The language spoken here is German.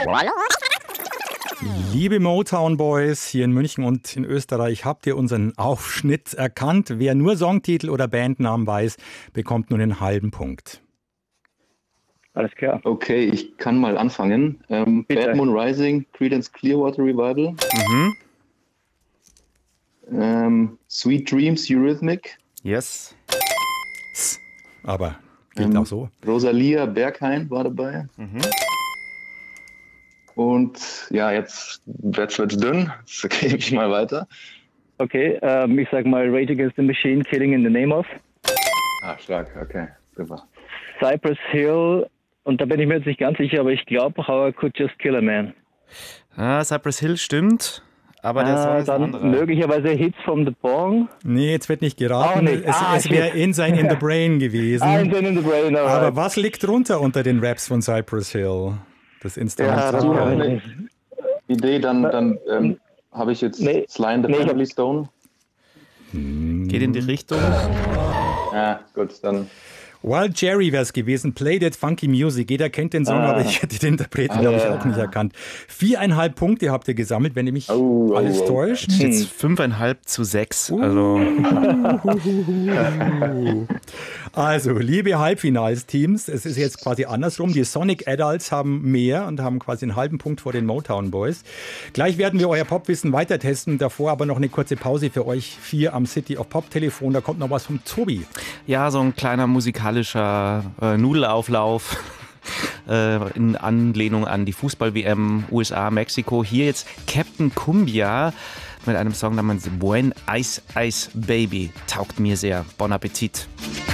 Liebe Motown Boys hier in München und in Österreich, habt ihr unseren Aufschnitt erkannt? Wer nur Songtitel oder Bandnamen weiß, bekommt nur einen halben Punkt. Alles klar. Okay, ich kann mal anfangen. Bad Moon Rising, Creedence Clearwater Revival. Sweet Dreams, Eurythmic. Yes. Aber gilt auch so. Rosalia Berghain war dabei. Und ja, jetzt wird's dünn. Jetzt gebe ich mal weiter. Okay, ich sag mal Rage Against the Machine, Killing in the Name of. Stark, okay, super. Cypress Hill, und da bin ich mir jetzt nicht ganz sicher, aber ich glaube, How I Could Just Kill a Man. Cypress Hill stimmt, aber der Song ist ein dann anderer. möglicherweise Hits from the Bong. Nee, jetzt wird nicht geraten. Auch nicht. Es wäre Insane in the Brain gewesen. Insane in the Brain, aber was liegt drunter unter den Raps von Cypress Hill? Das Instrument. Hast du noch eine Idee? Dann habe ich jetzt Sly and the Family Stone. Geht in die Richtung. Ja, gut, dann. Wild Jerry wäre es gewesen. Play That Funky Music. Jeder kennt den Song, aber ich hätte den Interpreten, glaube ich, auch nicht erkannt. 4,5 Punkte habt ihr gesammelt, wenn ihr mich alles täuscht. Jetzt 5,5-6. Also. Also, liebe Halbfinalsteams, es ist jetzt quasi andersrum. Die Sonic Adults haben mehr und haben quasi einen halben Punkt vor den Motown Boys. Gleich werden wir euer Popwissen weiter testen. Davor aber noch eine kurze Pause für euch 4 am City of Pop Telefon. Da kommt noch was vom Tobi. Ja, so ein kleiner musikalischer Nudelauflauf in Anlehnung an die Fußball-WM USA, Mexiko. Hier jetzt Captain Cumbia mit einem Song namens Buen Ice Ice Baby. Taugt mir sehr. Bon Appetit.